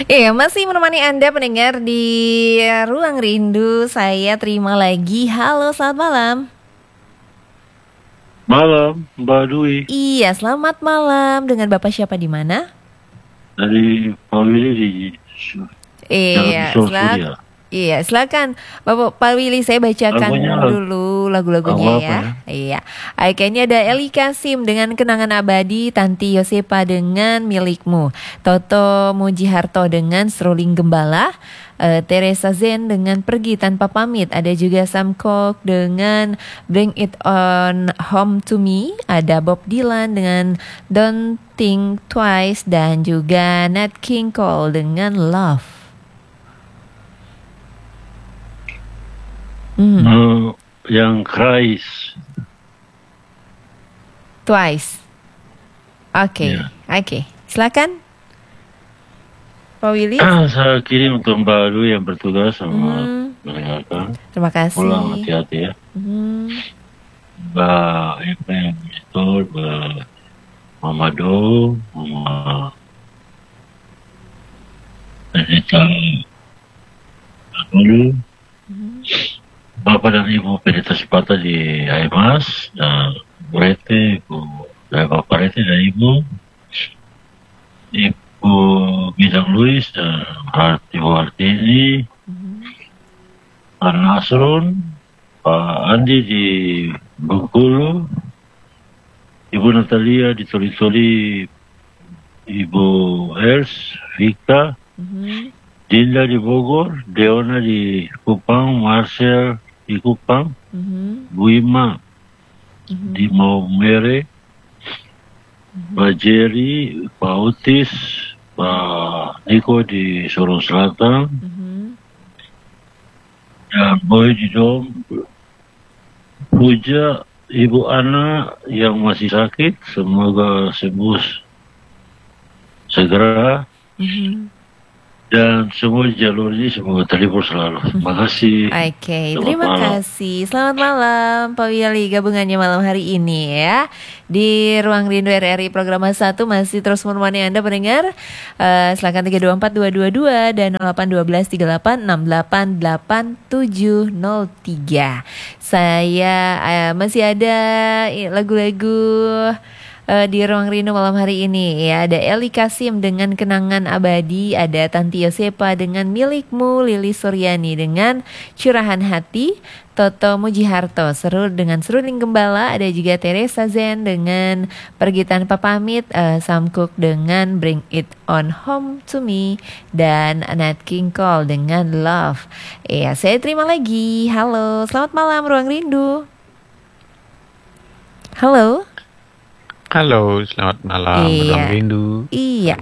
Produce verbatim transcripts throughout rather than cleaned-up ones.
Iya, masih menemani Anda pendengar di Ruang Rindu. Saya terima lagi. Halo, selamat malam. Malam, Mbak Dwi. Iya, selamat malam. Dengan Bapak siapa di mana? Dari Pak Willy di Jalan Iya, Sol selak Surya. Iya, silakan Bapak Pak Willy, saya bacakan Lagunya lagu, dulu lagu lagu-lagunya apa ya. ya? Iya. Oke, ini ada Eli Kasim dengan Kenangan Abadi, Tanti Yosepa dengan Milikmu, Toto Mujiharto dengan Seruling Gembala, eh, Teresa Zen dengan Pergi Tanpa Pamit, ada juga Sam Cooke dengan Bring It On Home to Me, ada Bob Dylan dengan Don't Think Twice, dan juga Nat King Cole dengan Love. Hmm. Uh, yang Cries. Twice. Oke, Ya. oke. Silakan, Pak Willy. Ah, saya kirim untuk Mbak Dwi yang bertugas sama Hmm, mendengarkan. terima Pulang kasih. hati-hati ya. Hmm, Mbak Eva yang Mistor, Mbak Mama Do, Mama Anita Dulu, hmm, Bapak dan Ibu Pendeta Sipata di Aimas, dan Bu Rete, Ibu, dan Bapak Rete dan Ibu, Ibu Bidang Luis dan Hart- Ibu Hartini, hmm, Pak Nasrun, Pak Andi di Bengkulu, Ibu Natalia di Toli-Toli, Ibu Els, Vika, hmm, Dinda di Bogor, Deona di Kupang, Marcel di Kupang, hmm, Bu Ima hmm, di Maumere, Pak Jerry, Pak Otis, Pak Niko di Sorong Selatan, hmm. dan Boy di Dom, Puja, Ibu Ana yang masih sakit, semoga sembuh segera, Hmm. dan semua jalur ini semoga terhibur selalu. Terima kasih. Oke, Selamat terima malam. kasih. Selamat malam Pak Willy, gabungannya malam hari ini ya. Di Ruang Rindu R R I program satu masih terus menemani Anda pendengar. Eh, silakan tiga dua empat dua dua dua dan nol delapan satu dua tiga delapan enam delapan delapan tujuh nol tiga. Saya eh, masih ada eh, lagu-lagu eh, di Ruang Rindu malam hari ini ya. Ada Eli Kasim dengan Kenangan Abadi, ada Tanti Yosepa dengan Milikmu, Lili Suryani dengan Curahan Hati, Toto Mujiharto seru dengan Seruling Gembala, ada juga Teresa Zen dengan Pergi Tanpa Pamit, eh, Sam Cooke dengan Bring It On Home to Me, dan Nat King Cole dengan Love. Ya, saya terima lagi. Halo, selamat malam Ruang Rindu. Halo. Halo, selamat malam, Iya. Ruang Rindu. Iya.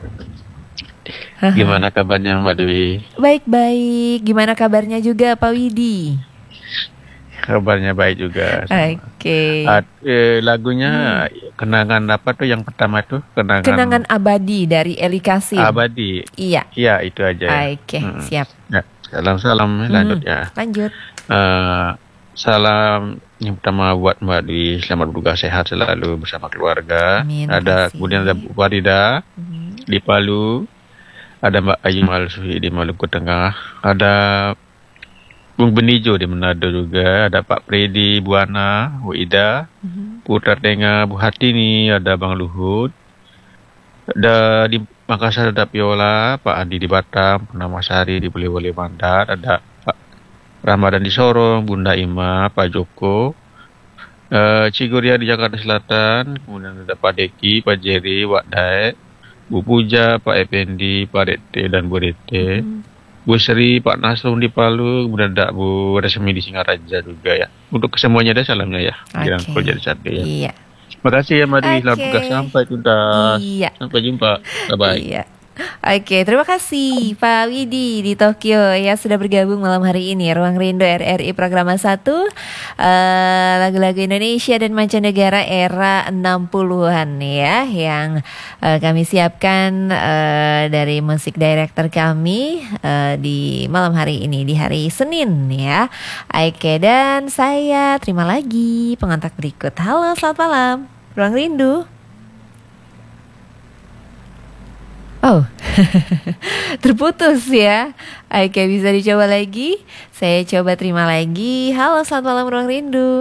Gimana kabarnya Mbak Dewi? Baik-baik. Gimana kabarnya juga Pak Widi? Kabarnya baik juga. Oke. Ah, eh, lagunya kenangan apa tuh yang pertama tuh? Kenangan, Kenangan Abadi dari Eli Kasim. Abadi. Iya. Iya, itu aja ya. Oke, Mm-mm. siap. Ya, salam-salam, lanjut ya. Lanjut. Eh, salam yang pertama buat Mbak Dewi, selamat bertugas sehat selalu bersama keluarga. Amin, Ada makasih. kemudian ada Bu Farida Mhm. di Palu, ada Mbak Ayu Malsuhi di Maluku Tengah, ada Bung Benijo di Manado juga, ada Pak Predi, Bu Ana, Bu Ida, Mhm. Putra Tenga, Bu Hatini, ada Bang Luhut, ada di Makassar ada Piola, Pak Andi di Batam, Purnama Sari di Boleh-Boleh Mandar, ada Pak Ramadan di Sorong, Bunda Ima, Pak Joko, eh Ciguria di Jakarta Selatan, kemudian ada Pak Deki, Pak Jerry, Wak Daek, Bu Puja, Pak Effendi, Pak Rete dan Bu Rete, Mhm. Bu Sri, Pak Nasrun di Palu, kemudian ada Bu Resmi di Singaraja juga ya. Untuk kesemuanya ada salamnya ya. Jangan Oke. kalau jadi satu ya. Iya. Terima kasih ya Mbak Dewi, selamat Oke. bertugas sampai tuntas. Iya. Sampai jumpa. Bye-bye. Iya. Oke, terima kasih Pak Widi di Tokyo ya sudah bergabung malam hari ini Ruang Rindu R R I program satu, eh, lagu-lagu Indonesia dan mancanegara era enam puluhan ya yang eh, kami siapkan eh, dari musik director kami eh, di malam hari ini di hari Senin ya. Oke, dan saya terima lagi pengontak berikut. Halo, selamat malam Ruang Rindu. Oh, Terputus ya. Oke, bisa dicoba lagi. Saya coba terima lagi. Halo, selamat malam Ruang Rindu.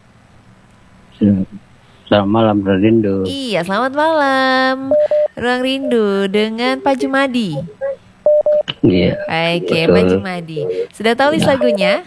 Selamat malam Ruang Rindu. Iya, selamat malam Ruang Rindu dengan Pak Jumadi. Iya. Oke, betul. Pak Jumadi. Sudah tahu list lagunya?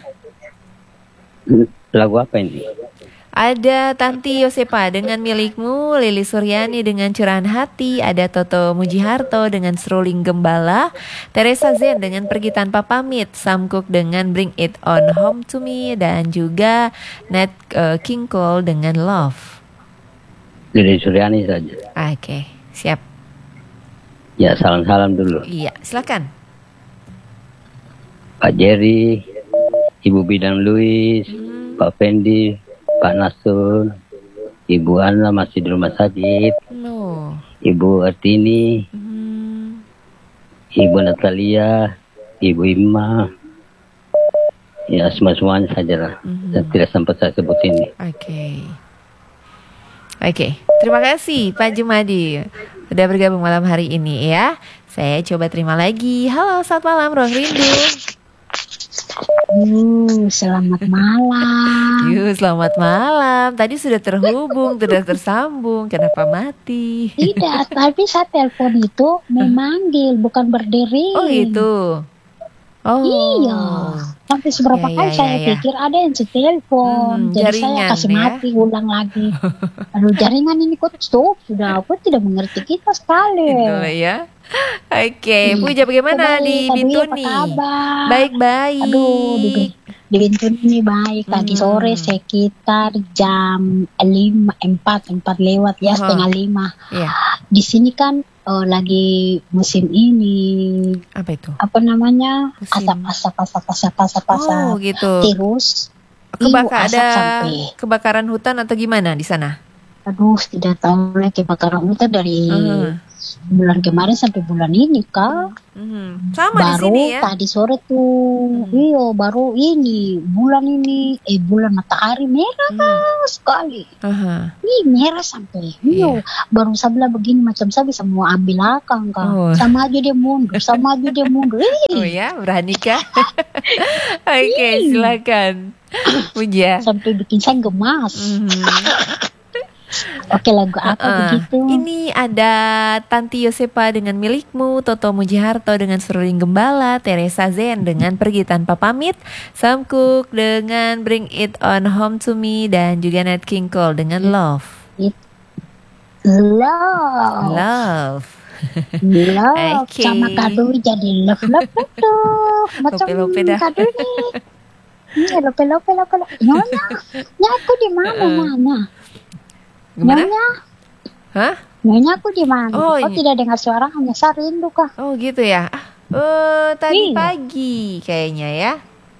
Lagu apa ini? Ada Tanti Yosepa dengan Milikmu, Lili Suryani dengan Curahan Hati, ada Toto Mujiharto dengan Seruling Gembala, Teresa Zen dengan Pergi Tanpa Pamit, Sam Cooke dengan Bring It On Home To Me, dan juga Nat uh, King Cole dengan Love. Lili Suryani saja. Oke, siap. Ya, salam-salam dulu. Iya, silakan. Pak Jerry, Ibu Bidang Louis, Hmm. Pak Fendi, Pak Nasur, Ibu Anna masih di rumah sakit, No. Ibu Artini, Hmm. Ibu Natalia, Ibu Imma, ya semua-semuanya saja lah. Mhm. Dan tidak sempat saya sebut ini. Oke. Oke, terima kasih Pak Jumadi sudah bergabung malam hari ini ya. Saya coba terima lagi. Halo, selamat malam Ruang Rindu. Hmm, selamat malam. Yuk, selamat malam. Tadi sudah terhubung, sudah tersambung. Kenapa mati? Tidak, tapi saya telepon itu memanggil, bukan berdering. Oh gitu. Oh. Iya. Sampai seberapa Ya, kali ya, saya ya, ya. pikir ada yang telepon. Hmm, Jadi jaringan, saya kasih ya. mati, ulang lagi. Aduh, jaringan ini kok stop. Sudah, aku tidak mengerti kita sekali. Gitu ya. Oke, Iya. Puja bagaimana Baik, di Kak Dwi, Bintuni? apa kabar? Baik-baik. Aduh, di, di Bintuni ini baik. Tadi Hmm. sore sekitar jam lima, empat, empat lewat ya, Aha. setengah lima. Iya, Di sini kan eh, lagi musim ini, apa itu? apa namanya, Musim. asap-asap, asap-asap, asap-asap. Oh, gitu. Terus, Kebakar iyo, asap ada sampai. kebakaran hutan atau gimana di sana? Aduh, tidak tahu lagi kebakaran hutan dari Hmm. bulan kemarin sampai bulan ini, Kak. Hmm. Sama Baru di sini ya. tadi sore tuh, Hmm. iyo baru ini bulan ini, eh bulan matahari merah Hmm. sekali. Aha. Ih, merah sampai. Iyo, baru sebelah begini macam saya bisa mau ambil akang, Kak. Oh. Sama aja dia mundur, sama aja dia mundur. Ih, Oh ya, berani kah? Oke, silakan. Puja. sampai bikin saya gemas. Mhm. Oke, lagu apa Uh-uh. begitu? Ini ada Tanti Yosepa dengan Milikmu, Toto Mujiharto dengan Seruling Gembala, Teresa Zen dengan Pergi Tanpa Pamit, Sam Cooke dengan Bring It On Home To Me, dan juga Nat King Cole dengan Love. Love. Love. Love Oke. sama kado jadi love love tuh macam Lope-lope dah. kado nih. Iya, lope lope lope lope. Nyonya, nyonya aku di mana Uh-uh. nyonya? Gimana? Nyonya, Hah? nyonya aku di mana? Oh, Kok ini- tidak dengar suara, hanya saya rindu kah? Oh gitu ya. Ah, eh, tadi Iya. pagi kayaknya ya.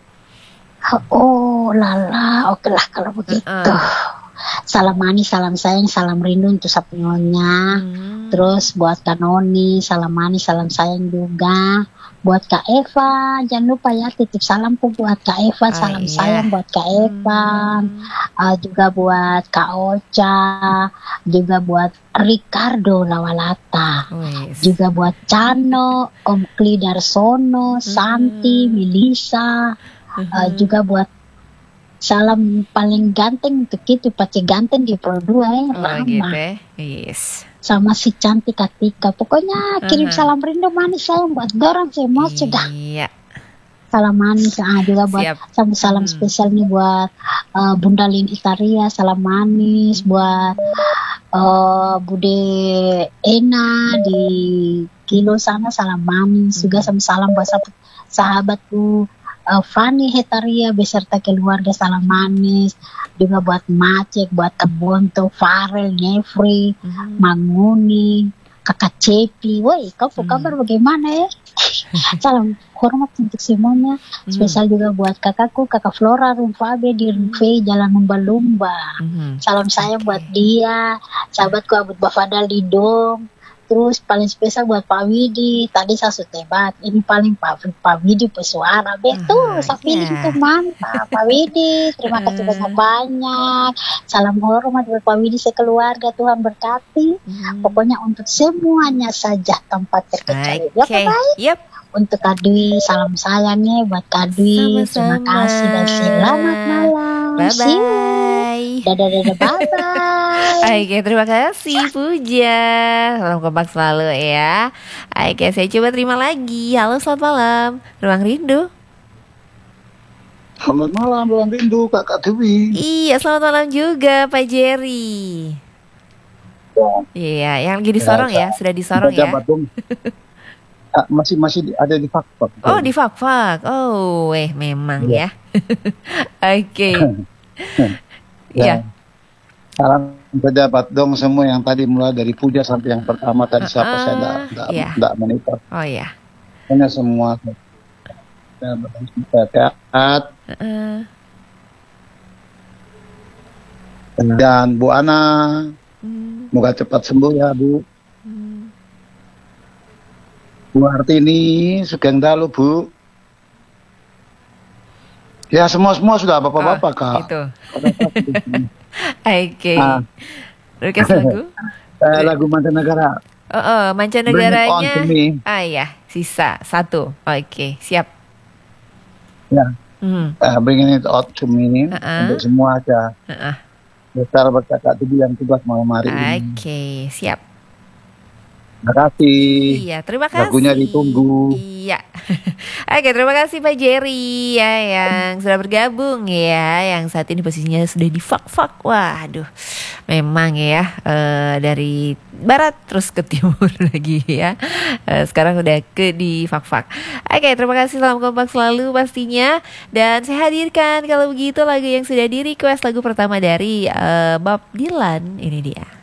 Oh lala, oke lah kalau begitu. Uh-uh. Salam manis, salam sayang, salam rindu untuk sapu nyonya. Hmm. Terus buat Kak Noni, salam manis, salam sayang juga. Buat Kak Eva, jangan lupa ya titip salamku buat Kak Eva, Ah, salam iya. sayang buat Kak Eva. Hmm. Ah, juga buat Kak Ocha, juga buat Ricardo Lawalata, Wes. juga buat Cano, Om Kli Darsono, Santi, Hmm. Melisa, Mhm. ah, juga buat salam paling ganteng untuk itu, pakai ganteng di Pro dua ya, Oh Rama. gitu ya. Yes. Sama si cantik Atika. Pokoknya kirim Aha. salam rindu manis sayang buat dorang semua sudah. Iya. Salam manis, ah, juga buat Siap. sama salam Hmm. spesial nih buat uh, Bunda Lin Itaria, salam manis buat uh, Bude Ena di Kilo sana, salam manis juga, sama salam buat sahabat, sahabatku uh, Fani Hetaria beserta keluarga, salam manis juga buat Macek, buat Kebonto, Farel, Nefri, Mhm. Manguni, Kakak Cepi. Woi, kau apa Hmm. kabar, bagaimana ya? Salam hormat untuk semuanya. Hmm. Spesial juga buat kakakku, Kakak Flora Rumfabe di Rumfe Jalan Lumba-Lumba. Mhm. Salam saya Oke. buat dia, sahabatku Abud Bafadal di Dom. Terus paling spesial buat Pak Widi. Tadi saya sudah debat. Ini paling Pak, Pak Widi pesuara. Betul, Ah, saya pilih ya. itu mantap. Pak Widi, terima kasih banyak-banyak. Salam hormat buat Pak Widi sekeluarga. Tuhan berkati. Hmm. Pokoknya untuk semuanya saja tanpa terkecuali. Ya Oke, Pak Baik? yep. Untuk Kak Dwi, salam sayangnya buat Kak Dwi. Terima Sama-sama. kasih dan selamat malam. Bye See you. bye. Dadah dadah bye bye. Oke, terima kasih Puja. Salam kompak selalu ya. Oke, saya coba terima lagi. Halo, selamat malam. Ruang Rindu. Selamat malam, Ruang Rindu, Kakak Dewi. Iya, selamat malam juga Pak Jerry. Iya, yang lagi disorong ya, sudah disorong ya. Pejabat dong. Ah, masih masih di- ada di fakta. Oh, di Fak-Fak. Oh, eh memang ya. Oke. Iya. Salam pejabat dong semua yang tadi mulai dari puja sampai yang pertama tadi siapa saya enggak enggak iya. enggak monitor. Oh ya. Pokoknya semua sehat Heeh. dan Bu Ana Hmm, semoga cepat sembuh ya Bu. hmm. Bu Artini Sugeng Dalu Bu. Ya semua semua sudah bapak-bapak Oh, Kak. itu. Oke. Ah. Request lagu. Eh, lagu mancanegara. Oh, oh, Bring it on mancanegaranya. to me. Ah ya, sisa satu. Oke, siap. Ya. Hmm. Uh, bringing it out to me Uh-uh. untuk semua aja. Heeh. Besar berkata itu yang tugas malam hari ini. Oke, siap. Terima kasih. Iya, terima kasih. Lagunya ditunggu. Iya. Oke, terima kasih Pak Jerry ya yang sudah bergabung ya, yang saat ini posisinya sudah di Fak-Fak. Waduh, memang ya eh, dari barat terus ke timur lagi ya. Eh, sekarang udah ke di Fak-Fak. Oke, terima kasih, salam kompak selalu pastinya. Dan saya hadirkan kalau begitu lagu yang sudah di request, lagu pertama dari eh, Bob Dylan. Ini dia.